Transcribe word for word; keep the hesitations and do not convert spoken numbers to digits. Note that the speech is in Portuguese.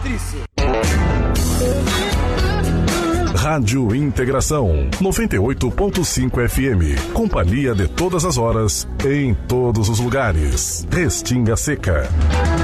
Patrício. Rádio Integração noventa e oito ponto cinco F M. Companhia de todas as horas, em todos os lugares. Restinga Seca.